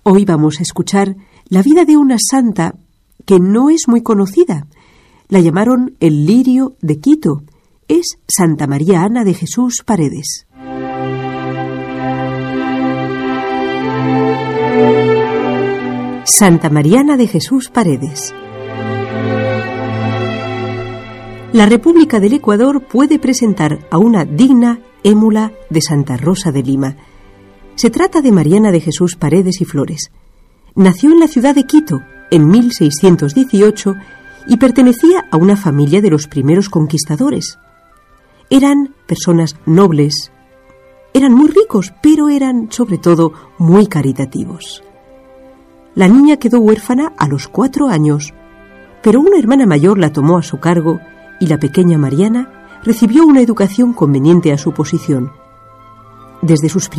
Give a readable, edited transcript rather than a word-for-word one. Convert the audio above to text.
Hoy vamos a escuchar la vida de una santa que no es muy conocida. La llamaron el Lirio de Quito. Es Santa María Ana de Jesús Paredes. Santa Mariana de Jesús Paredes. La República del Ecuador puede presentar a una digna émula de Santa Rosa de Lima. Se trata de Mariana de Jesús Paredes y Flores. Nació en la ciudad de Quito en 1618 y pertenecía a una familia de los primeros conquistadores. Eran personas nobles, eran muy ricos, pero eran sobre todo muy caritativos. La niña quedó huérfana a los 4 años, pero una hermana mayor la tomó a su cargo y la pequeña Mariana recibió una educación conveniente a su posición. Desde sus